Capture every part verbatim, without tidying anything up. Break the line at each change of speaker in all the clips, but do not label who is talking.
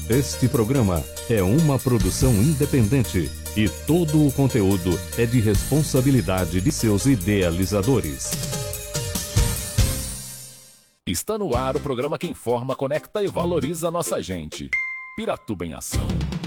Este programa é uma produção independente e todo o conteúdo é de responsabilidade de seus idealizadores.
Está no ar o programa que informa, conecta e valoriza a nossa gente. Piratuba em Ação.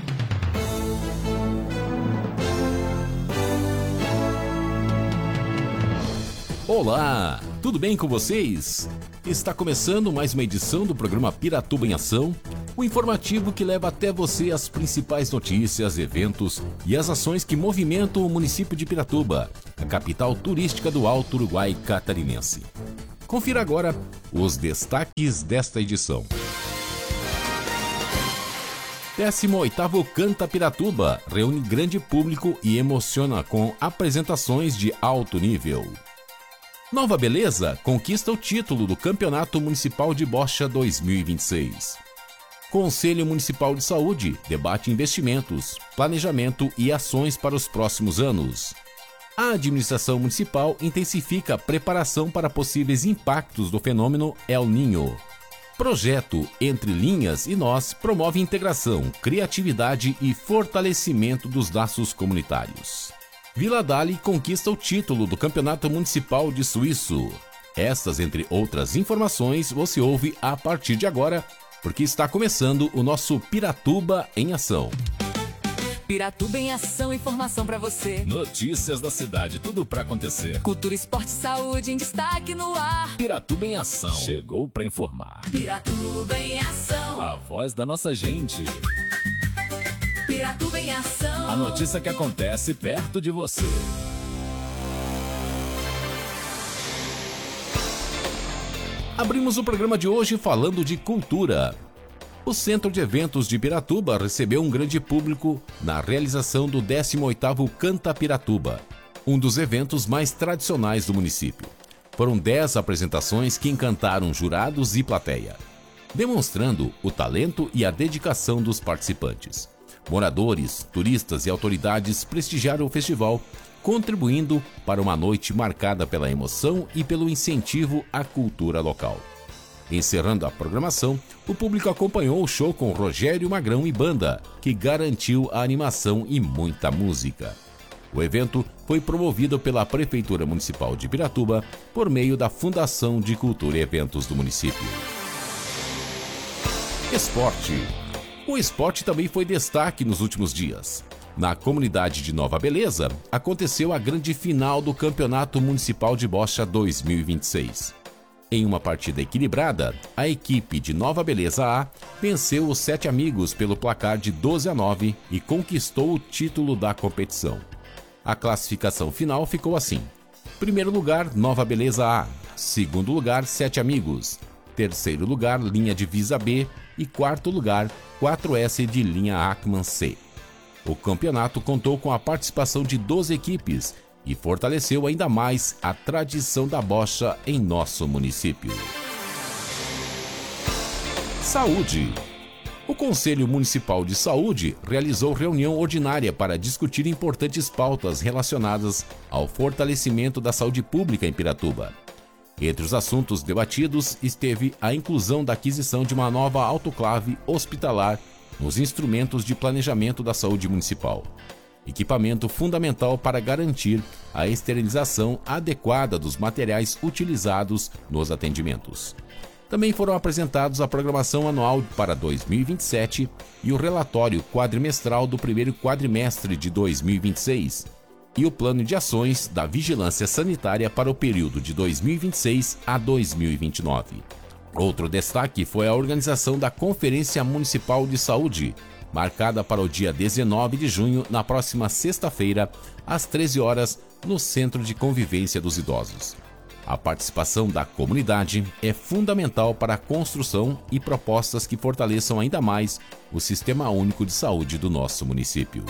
Olá, tudo bem com vocês? Está começando mais uma edição do programa Piratuba em Ação, o informativo que leva até você as principais notícias, eventos e as ações que movimentam o município de Piratuba, a capital turística do Alto Uruguai catarinense. Confira agora os destaques desta edição. décimo oitavo Canta Piratuba reúne grande público e emociona com apresentações de alto nível. Nova Beleza conquista o título do Campeonato Municipal de Bocha dois mil e vinte e seis. Conselho Municipal de Saúde debate investimentos, planejamento e ações para os próximos anos. A administração municipal intensifica a preparação para possíveis impactos do fenômeno El Niño. Projeto Entre Linhas e Nós promove integração, criatividade e fortalecimento dos laços comunitários. Vila Dali conquista o título do Campeonato Municipal de Suíço. Estas, entre outras informações, você ouve a partir de agora, porque está começando o nosso Piratuba em Ação.
Piratuba em Ação, informação pra você.
Notícias da cidade, tudo pra acontecer.
Cultura, esporte e saúde em destaque no ar.
Piratuba em Ação, chegou pra informar.
Piratuba em Ação,
a voz da nossa gente.
Piratuba em Ação,
a notícia que acontece perto de você. Abrimos o programa de hoje falando de cultura. O Centro de Eventos de Piratuba recebeu um grande público na realização do décimo oitavo Canta Piratuba, um dos eventos mais tradicionais do município. Foram dez apresentações que encantaram jurados e plateia, demonstrando o talento e a dedicação dos participantes. Moradores, turistas e autoridades prestigiaram o festival, contribuindo para uma noite marcada pela emoção e pelo incentivo à cultura local. Encerrando a programação, o público acompanhou o show com Rogério Magrão e banda, que garantiu a animação e muita música. O evento foi promovido pela Prefeitura Municipal de Piratuba por meio da Fundação de Cultura e Eventos do município. Esporte. O esporte também foi destaque nos últimos dias. Na comunidade de Nova Beleza, aconteceu a grande final do Campeonato Municipal de Bocha dois mil e vinte e seis. Em uma partida equilibrada, a equipe de Nova Beleza A venceu os Sete Amigos pelo placar de doze a nove e conquistou o título da competição. A classificação final ficou assim: primeiro lugar, Nova Beleza A; segundo lugar, Sete Amigos; terceiro lugar, Linha Divisa B; e quarto lugar, quatro S de Linha Ackman C. O campeonato contou com a participação de doze equipes e fortaleceu ainda mais a tradição da bocha em nosso município. Saúde. O Conselho Municipal de Saúde realizou reunião ordinária para discutir importantes pautas relacionadas ao fortalecimento da saúde pública em Piratuba. Entre os assuntos debatidos esteve a inclusão da aquisição de uma nova autoclave hospitalar nos instrumentos de planejamento da saúde municipal, equipamento fundamental para garantir a esterilização adequada dos materiais utilizados nos atendimentos. Também foram apresentados a programação anual para dois mil e vinte e sete e o relatório quadrimestral do primeiro quadrimestre de dois mil e vinte e seis e o plano de ações da vigilância sanitária para o período de dois mil e vinte e seis a dois mil e vinte e nove. Outro destaque foi a organização da Conferência Municipal de Saúde, marcada para o dia dezenove de junho, na próxima sexta-feira, às treze horas, no Centro de Convivência dos Idosos. A participação da comunidade é fundamental para a construção e propostas que fortaleçam ainda mais o Sistema Único de Saúde do nosso município.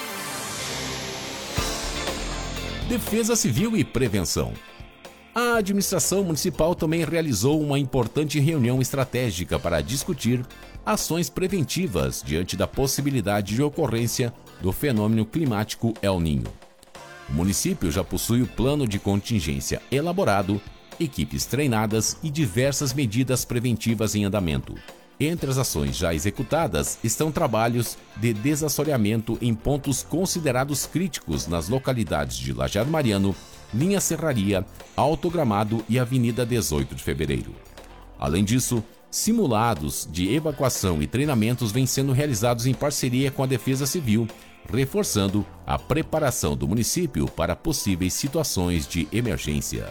Defesa Civil e Prevenção. A administração municipal também realizou uma importante reunião estratégica para discutir ações preventivas diante da possibilidade de ocorrência do fenômeno climático El Niño. O município já possui o plano de contingência elaborado, equipes treinadas e diversas medidas preventivas em andamento, Entre as ações já executadas estão trabalhos de desassoreamento em pontos considerados críticos nas localidades de Lajeado Mariano, Linha Serraria, Alto Gramado e Avenida dezoito de Fevereiro. Além disso, simulados de evacuação e treinamentos vêm sendo realizados em parceria com a Defesa Civil, reforçando a preparação do município para possíveis situações de emergência.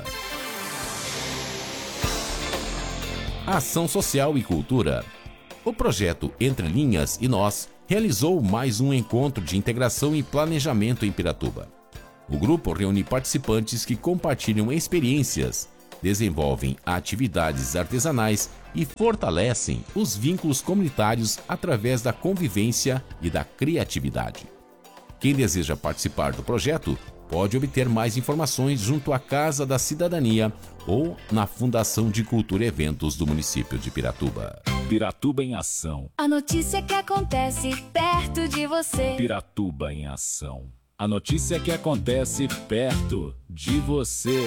Ação Social e Cultura. O projeto Entre Linhas e Nós realizou mais um encontro de integração e planejamento em Piratuba. O grupo reúne participantes que compartilham experiências, desenvolvem atividades artesanais e fortalecem os vínculos comunitários através da convivência e da criatividade. Quem deseja participar do projeto pode obter mais informações junto à Casa da Cidadania ou na Fundação de Cultura e Eventos do município de Piratuba.
Piratuba em Ação.
A notícia que acontece perto de você.
Piratuba em Ação. A notícia que acontece perto de você.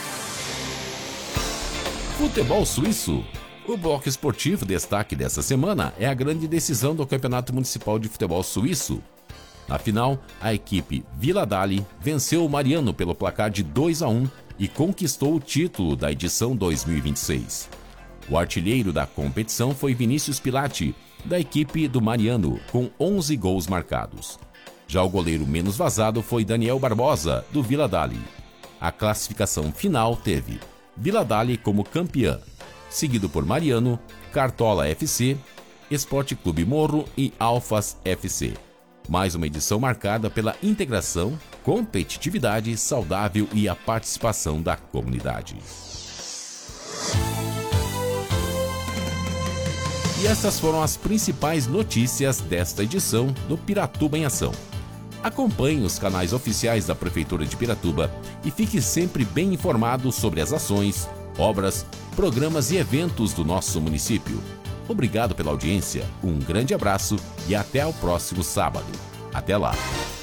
Futebol suíço. O bloco esportivo destaque dessa semana é a grande decisão do Campeonato Municipal de Futebol Suíço. Na final, a equipe Vila Dali venceu o Mariano pelo placar de dois a um e conquistou o título da edição dois mil e vinte e seis. O artilheiro da competição foi Vinícius Pilati, da equipe do Mariano, com onze gols marcados. Já o goleiro menos vazado foi Daniel Barbosa, do Vila Dali. A classificação final teve Vila Dali como campeã, seguido por Mariano, Cartola F C, Esporte Clube Morro e Alfas F C. Mais uma edição marcada pela integração, competitividade saudável e a participação da comunidade. E essas foram as principais notícias desta edição do Piratuba em Ação. Acompanhe os canais oficiais da Prefeitura de Piratuba e fique sempre bem informado sobre as ações, obras, programas e eventos do nosso município. Obrigado pela audiência, um grande abraço e até o próximo sábado. Até lá!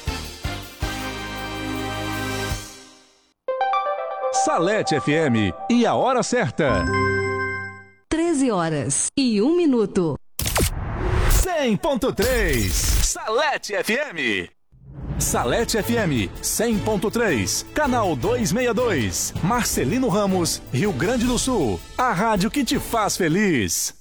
Salete F M e a hora certa.
treze horas e um minuto.
cem ponto três Salete F M. Salete F M cem ponto três, canal duzentos e sessenta e dois, Marcelino Ramos, Rio Grande do Sul, a rádio que te faz feliz.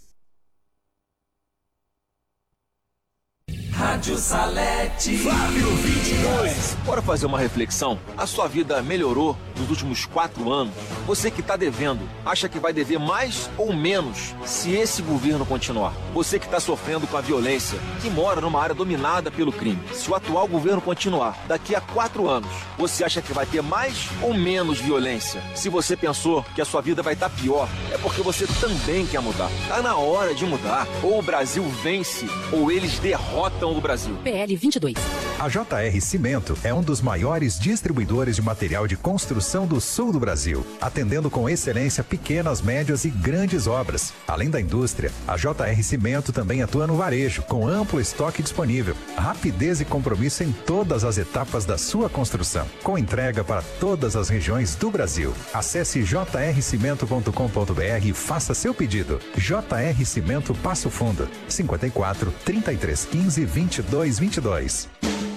Rádio Salete.
Fábio vinte e dois. Bora fazer uma reflexão? A sua vida melhorou nos últimos quatro anos? Você que está devendo, acha que vai dever mais ou menos se esse governo continuar? Você que está sofrendo com a violência, que mora numa área dominada pelo crime, se o atual governo continuar, daqui a quatro anos, você acha que vai ter mais ou menos violência? Se você pensou que a sua vida vai estar pior, é porque você também quer mudar. Tá na hora de mudar. Ou o Brasil vence, ou eles derrotam o Brasil.
P L vinte e dois.
A J R Cimento é um dos maiores distribuidores de material de construção do sul do Brasil, atendendo com excelência pequenas, médias e grandes obras. Além da indústria, a J R Cimento também atua no varejo, com amplo estoque disponível, rapidez e compromisso em todas as etapas da sua construção, com entrega para todas as regiões do Brasil. Acesse j r cimento ponto com ponto b r e faça seu pedido. J R Cimento Passo Fundo, cinquenta e quatro, trinta e três, quinze, vinte e dois, vinte e dois.